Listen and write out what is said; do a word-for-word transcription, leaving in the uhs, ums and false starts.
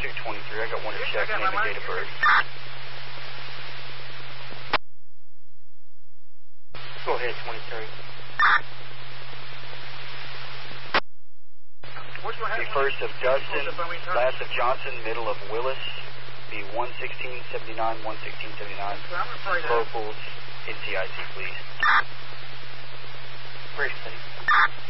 two twenty-three. I got one to check. Name and date of birth. Go ahead, twenty-three. The first of Dustin, last of Johnson, middle of Willis. Be one sixteen seventy-nine, one sixteen seventy-nine. Locals, N C I C, please. Brief,